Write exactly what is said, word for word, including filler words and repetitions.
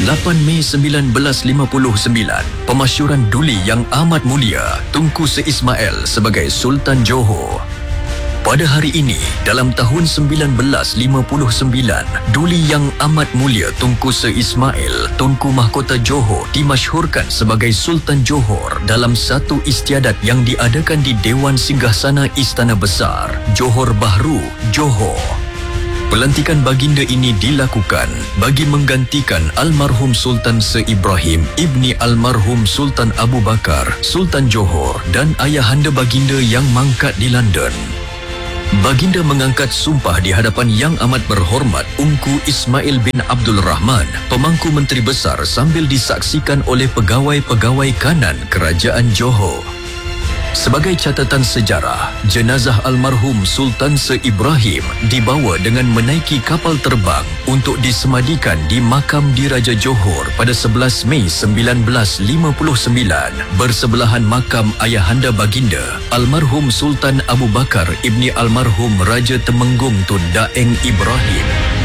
lapan Mei sembilan belas lima puluh sembilan, pemasyuran Duli Yang Amat Mulia Tunku Sri Ismail sebagai Sultan Johor. Pada hari ini, dalam tahun sembilan belas lima puluh sembilan, Duli Yang Amat Mulia Tunku Sri Ismail, Tunku Mahkota Johor dimasyhurkan sebagai Sultan Johor dalam satu istiadat yang diadakan di Dewan Singgasana Istana Besar, Johor Bahru, Johor. Pelantikan baginda ini dilakukan bagi menggantikan almarhum Sultan Sir Ibrahim ibni almarhum Sultan Abu Bakar, Sultan Johor dan ayahanda baginda yang mangkat di London. Baginda mengangkat sumpah di hadapan Yang Amat Berhormat Ungku Ismail bin Abdul Rahman, Pemangku Menteri Besar, sambil disaksikan oleh pegawai-pegawai kanan Kerajaan Johor. Sebagai catatan sejarah, jenazah almarhum Sultan Sir Ibrahim dibawa dengan menaiki kapal terbang untuk disemadikan di makam Diraja Johor pada sebelas Mei sembilan belas lima puluh sembilan bersebelahan makam ayahanda baginda almarhum Sultan Abu Bakar ibni almarhum Raja Temenggung Tun Daeng Ibrahim.